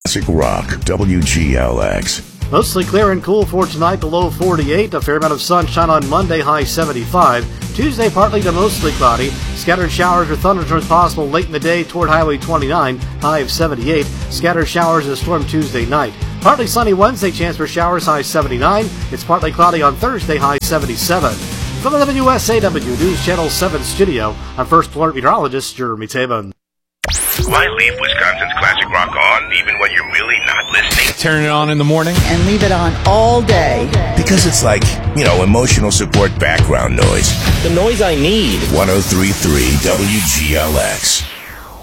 Classic Rock, WGLX. Mostly clear and cool for tonight, the low 48. A fair amount of sunshine on Monday, high 75. Tuesday, partly to mostly cloudy. Scattered showers or thunderstorms possible late in the day toward Highway 29, high of 78. Scattered showers and a storm Tuesday night. Partly sunny Wednesday, chance for showers, high 79. It's partly cloudy on Thursday, high 77. From the WSAW News Channel 7 studio, I'm First Alert Meteorologist Jeremy Tabin. Why leave Wisconsin's Classic Rock on even when you're really not listening? Turn it on in the morning. And leave it on all day. Because it's like, emotional support background noise. The noise I need. 103.3 WGLX.